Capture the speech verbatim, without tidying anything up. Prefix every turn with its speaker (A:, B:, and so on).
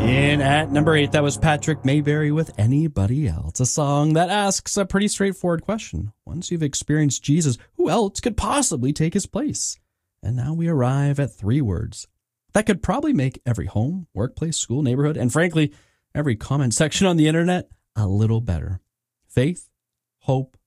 A: In at number eight, that was Patrick Mayberry with Anybody Else, a song that asks a pretty straightforward question. Once you've experienced Jesus, who else could possibly take his place? And now we arrive at three words that could probably make every home, workplace, school, neighborhood, and frankly, every comment section on the internet a little better. Faith, hope,